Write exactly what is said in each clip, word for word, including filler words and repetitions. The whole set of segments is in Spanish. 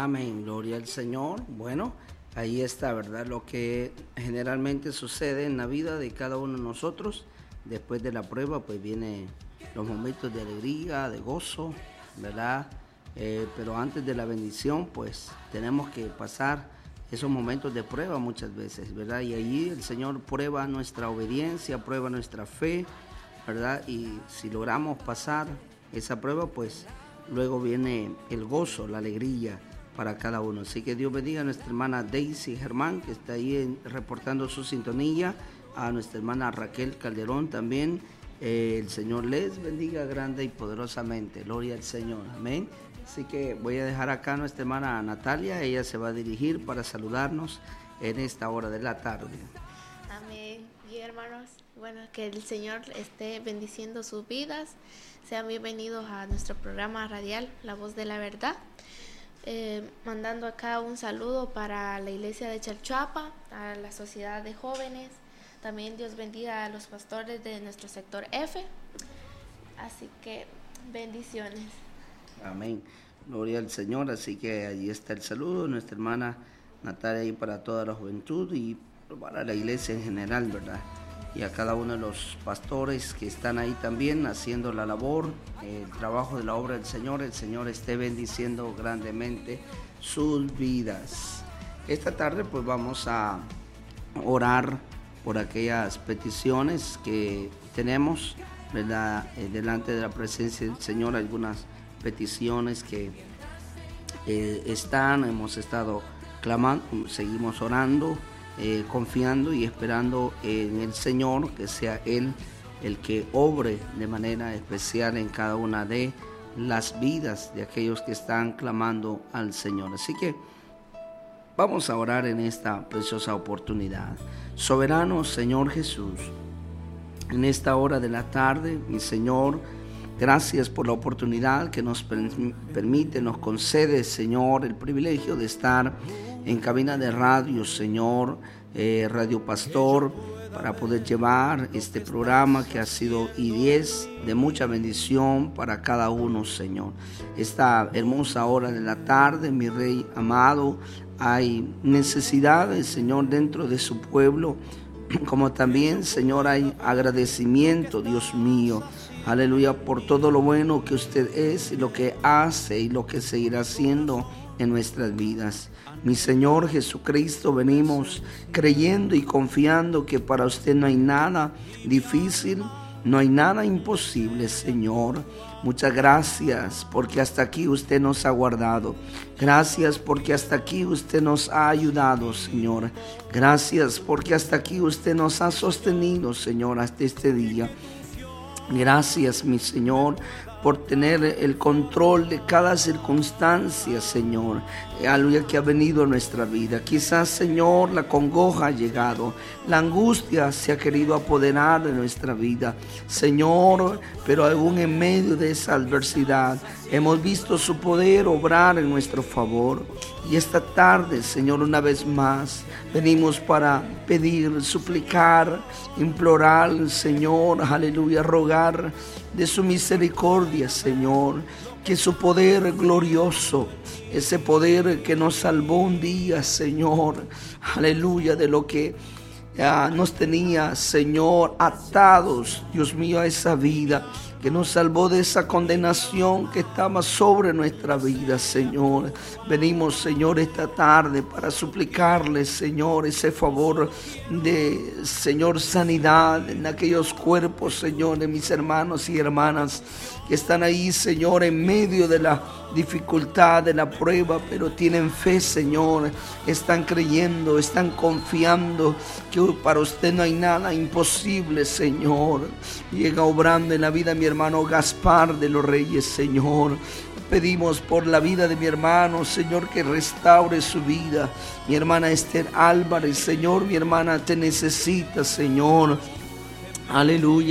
Amén, gloria al Señor. Bueno, ahí está, ¿verdad? Lo que generalmente sucede en la vida de cada uno de nosotros. Después de la prueba, pues vienen los momentos de alegría, de gozo, ¿verdad? Eh, pero antes de la bendición, pues tenemos que pasar esos momentos de prueba muchas veces, ¿verdad? Y allí el Señor prueba nuestra obediencia, prueba nuestra fe, ¿verdad? Y si logramos pasar esa prueba, pues luego viene el gozo, la alegría para cada uno. Así que Dios bendiga a nuestra hermana Daisy Germán, que está ahí en, reportando su sintonía, a nuestra hermana Raquel Calderón también. Eh, el Señor les bendiga grande y poderosamente. Gloria al Señor. Amén. Así que voy a dejar acá a nuestra hermana Natalia. Ella se va a dirigir para saludarnos en esta hora de la tarde. Amén. Y hermanos, bueno, que el Señor esté bendiciendo sus vidas. Sean bienvenidos a nuestro programa radial, La Voz de la Verdad. Eh, mandando acá un saludo para la iglesia de Chalchuapa, a la sociedad de jóvenes. También Dios bendiga a los pastores de nuestro sector F. Así que bendiciones. Amén. Gloria al Señor. Así que allí está el saludo, nuestra hermana Natalia, ahí para toda la juventud y para la iglesia en general, ¿verdad? Y a cada uno de los pastores que están ahí también haciendo la labor, el trabajo de la obra del Señor. El Señor esté bendiciendo grandemente sus vidas. Esta tarde pues vamos a orar por aquellas peticiones que tenemos, ¿verdad? Eh, delante de la presencia del Señor, algunas peticiones que eh, están, hemos estado clamando, seguimos orando, eh, confiando y esperando en el Señor, que sea Él el que obre de manera especial en cada una de las vidas de aquellos que están clamando al Señor. Así que vamos a orar en esta preciosa oportunidad. Soberano Señor Jesús, en esta hora de la tarde, mi Señor, gracias por la oportunidad que nos permite, nos concede, Señor, el privilegio de estar en cabina de radio, Señor, eh, Radio Pastor, para poder llevar este programa que ha sido y es de mucha bendición para cada uno, Señor. Esta hermosa hora de la tarde, mi Rey amado, hay necesidades, Señor, dentro de su pueblo, como también, Señor, hay agradecimiento, Dios mío, aleluya, por todo lo bueno que usted es y lo que hace y lo que seguirá haciendo en nuestras vidas. Mi Señor Jesucristo, venimos creyendo y confiando que para usted no hay nada difícil, no hay nada imposible, Señor. Muchas gracias porque hasta aquí usted nos ha guardado. Gracias porque hasta aquí usted nos ha ayudado, Señor. Gracias porque hasta aquí usted nos ha sostenido, Señor, hasta este día. Gracias, mi Señor, por tener el control de cada circunstancia, Señor, aleluya, que ha venido a nuestra vida. Quizás, Señor, la congoja ha llegado, la angustia se ha querido apoderar de nuestra vida, Señor, pero aún en medio de esa adversidad hemos visto su poder obrar en nuestro favor. Y esta tarde, Señor, una vez más venimos para pedir, suplicar, implorar, Señor, aleluya, rogar de su misericordia, Señor, que su poder glorioso, ese poder que nos salvó un día, Señor, aleluya, de lo que ya nos tenía, Señor, atados, Dios mío, a esa vida, que nos salvó de esa condenación que estaba sobre nuestra vida, Señor. Venimos, Señor, esta tarde para suplicarle, Señor, ese favor de, Señor, sanidad en aquellos cuerpos, Señor, de mis hermanos y hermanas que están ahí, Señor, en medio de la dificultad, de la prueba, pero tienen fe, Señor, están creyendo, están confiando que para usted no hay nada imposible, Señor. Llega obrando en la vida de mi hermano Gaspar de los Reyes, Señor. Pedimos por la vida de mi hermano, Señor, que restaure su vida. Mi hermana Esther Álvarez, Señor, mi hermana te necesita, Señor. Aleluya.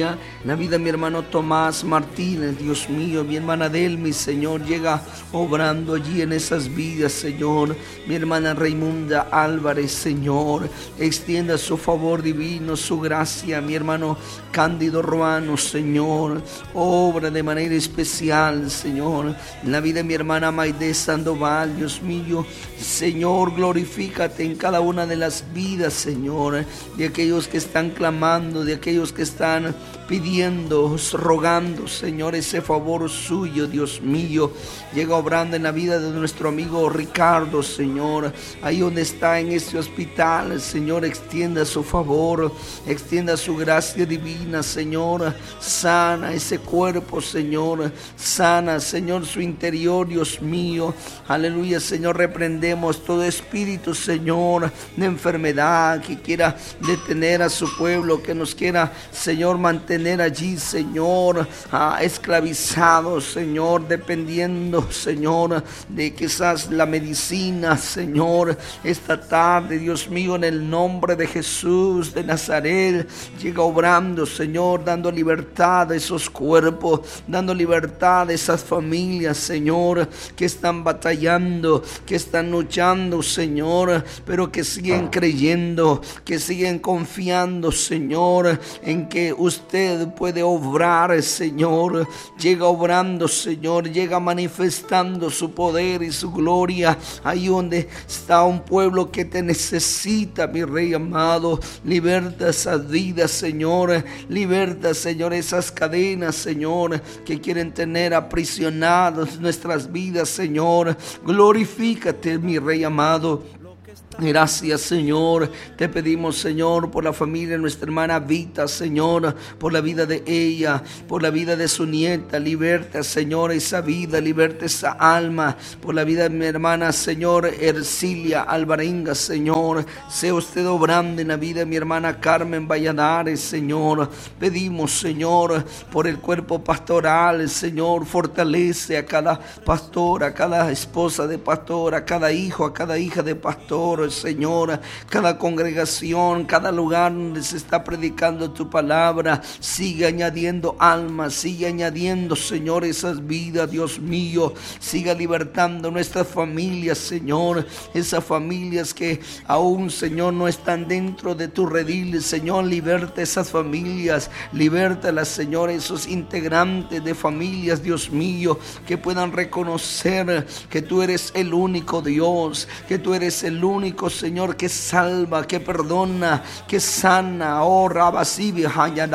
La vida de mi hermano Tomás Martínez, Dios mío, mi hermana Delmi, Señor, llega obrando allí en esas vidas, Señor. Mi hermana Raimunda Álvarez, Señor, extienda su favor divino, su gracia. Mi hermano Cándido Ruano, Señor, obra de manera especial, Señor. En la vida de mi hermana Maide Sandoval, Dios mío, Señor, glorifícate en cada una de las vidas, Señor, de aquellos que están clamando, de aquellos que están pidiendo, rogando, Señor, ese favor suyo, Dios mío. Llega obrando en la vida de nuestro amigo Ricardo, Señor, ahí donde está en ese hospital, Señor, extienda su favor, extienda su gracia divina, Señor. Sana ese cuerpo, Señor, sana, Señor, su interior, Dios mío. Aleluya, Señor, reprendemos todo espíritu, Señor, de enfermedad que quiera detener a su pueblo, que nos quiera, Señor, mantener allí, Señor, ah, esclavizados, Señor, dependiendo, Señor, de quizás la medicina, Señor. Esta tarde, Dios mío, en el nombre de Jesús de Nazaret, llega obrando, Señor, dando libertad a esos cuerpos, dando libertad a esas familias, Señor, que están batallando, que están luchando, Señor, pero que siguen creyendo, que siguen confiando, Señor, en que usted puede obrar, Señor. Llega obrando, Señor, llega manifestando su poder y su gloria ahí donde está un pueblo que te necesita, mi Rey amado. Liberta esas vidas, Señor, liberta, Señor, esas cadenas, Señor, que quieren tener aprisionadas nuestras vidas, Señor. Glorifícate, mi Rey amado. Gracias, Señor, te pedimos, Señor, por la familia de nuestra hermana Vita, Señor, por la vida de ella, por la vida de su nieta. Liberta, Señor, esa vida, liberta esa alma, por la vida de mi hermana, Señor, Ercilia Alvarenga, Señor. Sea usted obrando en la vida de mi hermana Carmen Valladares, Señor. Pedimos, Señor, por el cuerpo pastoral, Señor, fortalece a cada pastor, a cada esposa de pastor, a cada hijo, a cada hija de pastor, Señor, cada congregación, cada lugar donde se está predicando tu palabra. Sigue añadiendo almas, sigue añadiendo, Señor, esas vidas, Dios mío. Siga libertando nuestras familias, Señor, esas familias que aún, Señor, no están dentro de tu redil. Señor, liberta esas familias, libértalas, Señor, esos integrantes de familias, Dios mío, que puedan reconocer que tú eres el único Dios, que tú eres el único, Señor, que salva, que perdona, que sana. Oh, Rabasibi,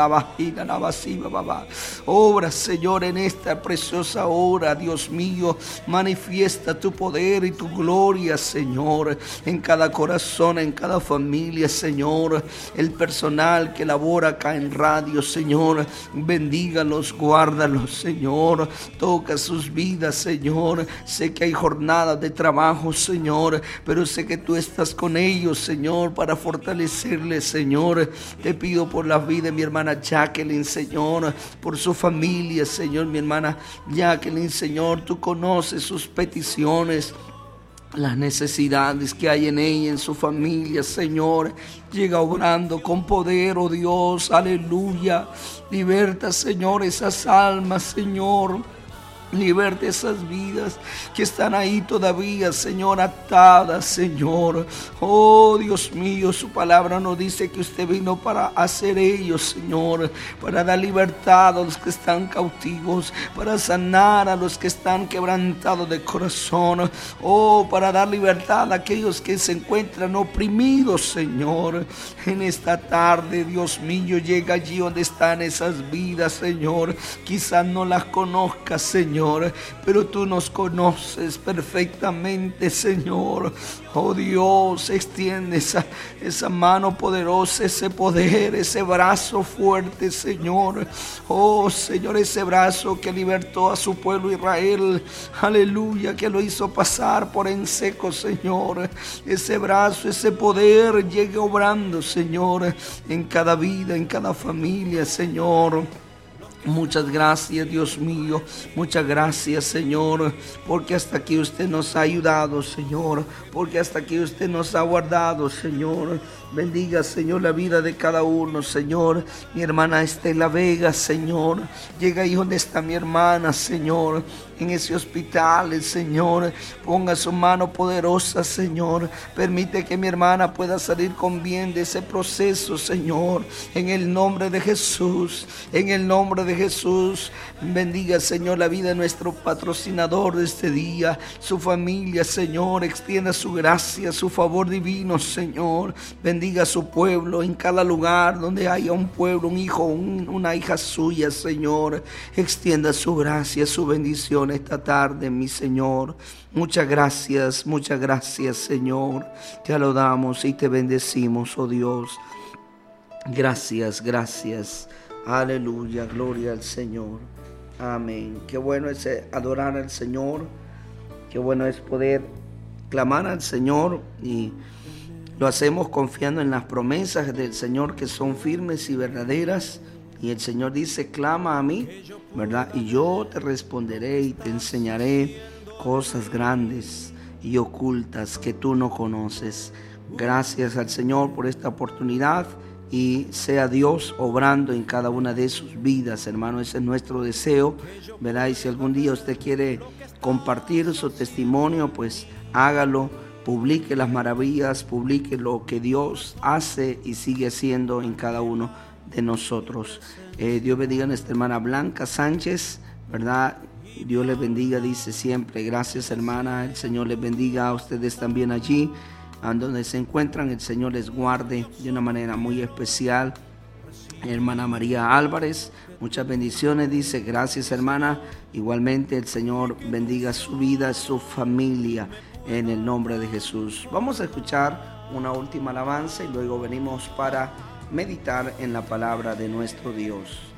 obra, Señor, en esta preciosa hora, Dios mío. Manifiesta tu poder y tu gloria, Señor, en cada corazón, en cada familia, Señor. El personal que labora acá en radio, Señor, bendígalos, guárdalos, Señor. Toca sus vidas, Señor. Sé que hay jornadas de trabajo, Señor, pero sé que tú estás con ellos, Señor, para fortalecerles, Señor. Te pido por la vida de mi hermana Jacqueline, Señor, por su familia, Señor. Mi hermana Jacqueline, Señor, tú conoces sus peticiones, las necesidades que hay en ella, en su familia, Señor. Llega obrando con poder, oh Dios, aleluya. Liberta, Señor, esas almas, Señor. Liberta esas vidas que están ahí todavía, Señor, atadas, Señor. Oh, Dios mío, su palabra nos dice que usted vino para hacer ellos, Señor, para dar libertad a los que están cautivos, para sanar a los que están quebrantados de corazón. Oh, para dar libertad a aquellos que se encuentran oprimidos, Señor. En esta tarde, Dios mío, llega allí donde están esas vidas, Señor. Quizás no las conozcas, Señor, pero tú nos conoces perfectamente, Señor. Oh Dios, extiende esa, esa mano poderosa, ese poder, ese brazo fuerte, Señor. Oh Señor, ese brazo que libertó a su pueblo Israel, aleluya, que lo hizo pasar por en seco, Señor. Ese brazo, ese poder llegue obrando, Señor, en cada vida, en cada familia, Señor. Muchas gracias, Dios mío, muchas gracias, Señor, porque hasta aquí usted nos ha ayudado, Señor, porque hasta aquí usted nos ha guardado, Señor. Bendiga, Señor, la vida de cada uno, Señor. Mi hermana Estela Vega, Señor, llega ahí donde está mi hermana, Señor, en ese hospital, el Señor, ponga su mano poderosa, Señor, permite que mi hermana pueda salir con bien de ese proceso, Señor, en el nombre de Jesús, en el nombre de Jesús. Bendiga, Señor, la vida de nuestro patrocinador de este día, su familia, Señor, extienda su gracia, su favor divino, Señor. Bendiga a su pueblo en cada lugar donde haya un pueblo, un hijo, un, una hija suya, Señor. Extienda su gracia, su bendición esta tarde, mi Señor. Muchas gracias, muchas gracias, Señor. Te alabamos y te bendecimos, oh Dios. Gracias, gracias. Aleluya, gloria al Señor. Amén. Qué bueno es adorar al Señor. Qué bueno es poder clamar al Señor, y lo hacemos confiando en las promesas del Señor, que son firmes y verdaderas. Y el Señor dice: clama a mí, ¿verdad? Y yo te responderé y te enseñaré cosas grandes y ocultas que tú no conoces. Gracias al Señor por esta oportunidad, y sea Dios obrando en cada una de sus vidas, hermano. Ese es nuestro deseo, ¿verdad? Y si algún día usted quiere compartir su testimonio, pues hágalo. Publique las maravillas, publique lo que Dios hace y sigue haciendo en cada uno de nosotros. Eh, Dios bendiga a nuestra hermana Blanca Sánchez, ¿verdad? Dios les bendiga, dice siempre. Gracias, hermana. El Señor les bendiga a ustedes también allí, a donde se encuentran. El Señor les guarde de una manera muy especial. Hermana María Álvarez, muchas bendiciones, dice. Gracias, hermana. Igualmente el Señor bendiga su vida, su familia, en el nombre de Jesús. Vamos a escuchar una última alabanza y luego venimos para meditar en la palabra de nuestro Dios.